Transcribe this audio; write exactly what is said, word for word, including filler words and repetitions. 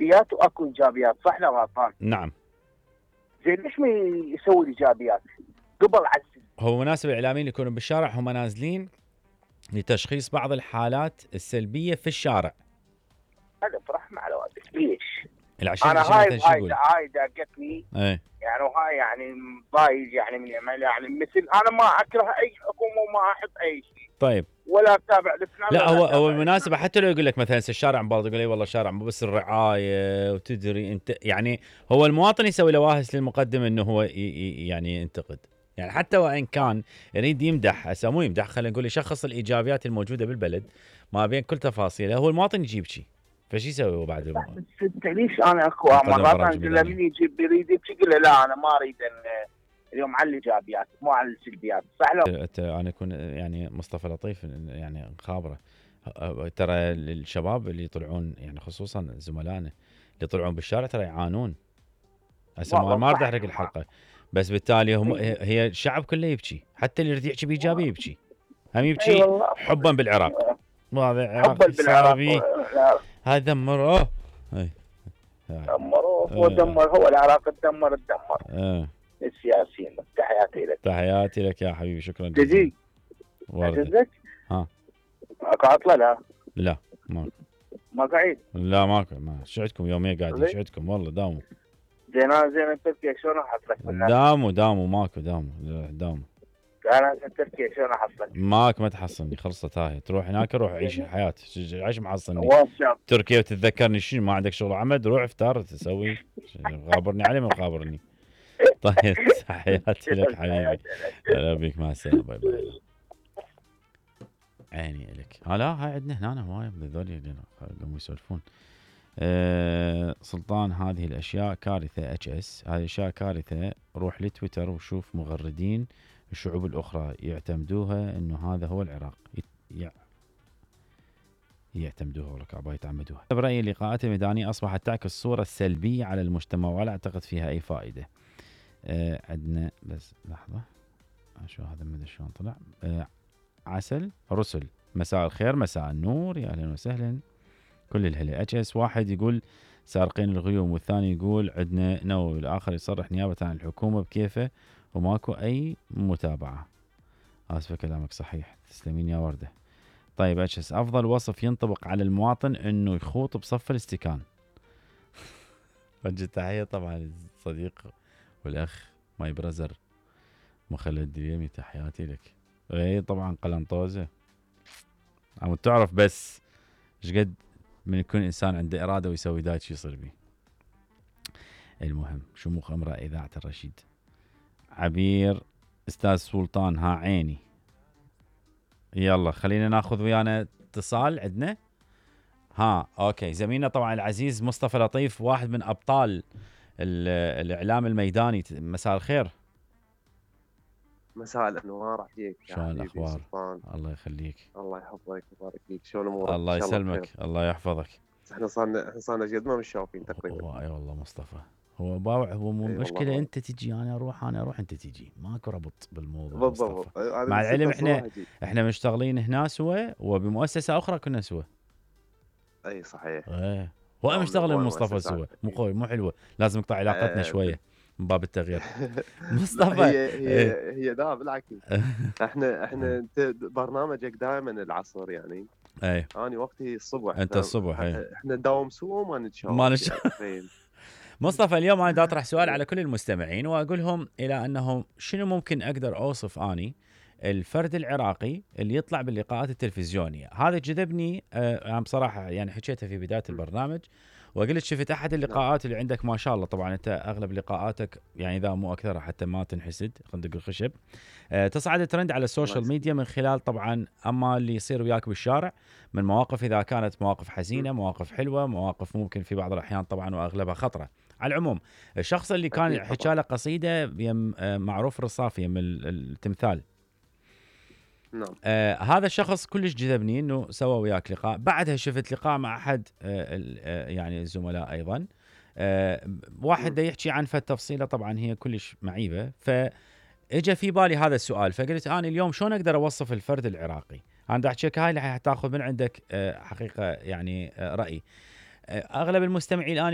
سلبيات واكو ايجابيات، صح لو غلطان؟ نعم. زين ليش ما يسوي الايجابيات قبل عزل؟ هو مناسب الاعلاميين اللي يكونوا بالشارع هم نازلين لتشخيص بعض الحالات السلبيه في الشارع. هذا برحمه على والدك. ليش؟ العشرين انا مثلا هاي شو هاي يقول؟ هاي داقتني ايه يعني، وهاي يعني ضايج يعني من يعني مثل انا ما اكره اي حكومه وما احب اي شيء طيب. ولا اتابع الاثنين. لا هو هو المناسبة حتى لو يقول لك مثلا الشارع مبالغ، يقول اي والله الشارع مو بس الرعاية وتدري انت، يعني هو المواطن يسوي له واهس للمقدم انه هو ي- ي- يعني ينتقد، يعني حتى وان كان يريد يمدح، هسه مو يمدح، خلينا نقول يشخص الايجابيات الموجودة بالبلد ما بين كل تفاصيله، هو المواطن يجيب شيء، فشي يسوي هو بعد؟ بس انت ليش انا اكو مقدم مرات برامج انا لما ميدانية. يجي بيريد يبكي يقول له لا انا ما اريد ان اليوم على الايجابيات مو على السلبيات، صح لو؟ أنت- انا اكون يعني مصطفى لطيف يعني خابره، ترى الشباب اللي يطلعون يعني خصوصا زملائنا اللي يطلعون بالشارع ترى يعانون. هسه ما ما اريد احرق الحلقه، بس بالتالي هم هي الشعب كله يبكي، حتى اللي يريد يحكي بايجابيه يبكي، هم يبكي حبا بالعراق. وهذا العراق صار هاي دمروه، هاي دمروه هو دمر، هو العراق تدمر تدمر اه السياسيين. تحياتي لك. تحياتي لك يا حبيبي، شكرا جزيلا. وردة ها اكو عطله؟ لا لا ما ما قاعد. لا ماكو، ما شعتكم يوميا قاعدين، شعتكم والله داموا. زين انا زين تركيا شلون احصلك؟ داموا داموا ماكو داموا داموا. انا تركيا شلون احصلك؟ ماك ما تحصلني، خلصت هاي، تروح هناك روح عيش حياه، عيش محصلني واتساب تركيا وتتذكرني شنو ما عندك شغل عمل، روح افطر تسوي، غابرني عليه ما غابرني. طيب تحياتي لك حبيبي، هلا بيك، مع السلامه، باي باي. عيني لك. ها لا هاي عندنا هنا هوايه من ذولي قاموا يسولفون. أه سلطان هذه الاشياء كارثه، اتش اس هذه الاشياء كارثه، روح لتويتر وشوف مغردين الشعوب الاخرى يعتمدوها انه هذا هو العراق، يع... يعتمدوها ولك عبا يتعمدوها. برايي اللقاءات الميدانيه اصبحت تعكس صوره سلبيه على المجتمع ولا اعتقد فيها اي فائده. أه عندنا بس لحظه، شو هذا ما ادري شلون طلع. أه عسل رسل، مساء الخير مساء النور، يا اهلا وسهلا كل الهلا. اتش اس واحد يقول سارقين الغيوم، والثاني يقول عندنا نووي، والاخر يصرح نيابه عن الحكومه بكيفه وماكو اي متابعه. اسفه كلامك صحيح، تسلمين يا ورده. طيب اتش اس افضل وصف ينطبق على المواطن انه يخوض بصف الاستكان. وجه تحيه طبعا الصديق والاخ ماي برازر مخلد ديمي، تحياتي لك. اي طبعا قلنطوزه، عم تعرف بس ايش قد من يكون انسان عنده اراده ويسوي دايت شو يصير بيه. المهم شموخ امرأة اذاعة الرشيد. عبير استاذ سلطان ها عيني. يلا خلينا ناخذ ويانا اتصال عندنا. ها اوكي زميلنا طبعا العزيز مصطفى لطيف، واحد من ابطال الاعلام الميداني. مساء الخير. مساء الانوار عليك. شلون الاخبار؟ الله يخليك. الله يحفظك ويبارك فيك. شلون امورك؟ الله يسلمك، الله يحفظك. احنا صارنا احنا صارنا جد ما متشافين تقريبا. اي والله مصطفى هو باوع، هو مو مشكله انت تجي انا اروح انا اروح انت تجي، ماكو ربط بالموضوع. بالضبط. مع العلم احنا احنا مشتغلين هنا سوا وبمؤسسه اخرى كنا سوا. اي صحيح. ايه هو مشتغل مصطفى سوا، مو قوي مو حلوه، لازم نقطع علاقتنا شويه من باب التغيير. مصطفى هي هي هي لا بالعكس، احنا احنا انت برنامجك دائما العصر يعني. اي انا وقتي الصبح، انت الصبح. احنا نداوم سوا وما نتشاف ما نتشاف. مصطفى اليوم انا دا اطرح سؤال على كل المستمعين واقول لهم الى انهم شنو ممكن اقدر اوصف اني الفرد العراقي اللي يطلع باللقاءات التلفزيونيه. هذا جذبني انا بصراحه، يعني حكيتها في بدايه البرنامج وقلت شفت احد اللقاءات اللي عندك ما شاء الله، طبعا انت اغلب لقاءاتك يعني اذا مو اكثرها حتى ما تنحسد خندق الخشب، أه تصعد ترند على السوشيال ميديا من خلال طبعا اما اللي يصير وياك بالشارع من مواقف، اذا كانت مواقف حزينه، مواقف حلوه، مواقف ممكن في بعض الاحيان طبعا واغلبها خطره. على العموم الشخص اللي كان حكى له قصيده يم معروف الرصافي يم التمثال، نعم. آه هذا الشخص كلش جذبني انه سوى وياك لقاء. بعدها شفت لقاء مع احد آه آه يعني الزملاء ايضا، آه واحد دا يحكي عن فد تفصيله طبعا هي كلش معيبه، فاجى في بالي هذا السؤال، فقلت انا اليوم شلون اقدر اوصف الفرد العراقي. انا دا احكيك هاي اللي حتاخذ من عندك آه حقيقه يعني آه راي. آه اغلب المستمعين الان